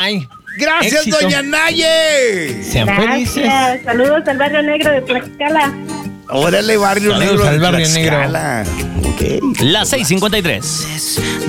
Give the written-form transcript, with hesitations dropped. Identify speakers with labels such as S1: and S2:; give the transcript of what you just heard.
S1: Ay.
S2: Gracias,
S1: Éxito.
S2: doña Naye.
S1: Sean felices.
S3: Gracias. Saludos al Barrio Negro de Tlaxcala.
S2: Órale, Barrio
S1: Saludos
S2: Negro.
S1: al
S2: de
S1: Barrio Negro.
S2: Tlaxcala. Ok.
S4: Las 6:53.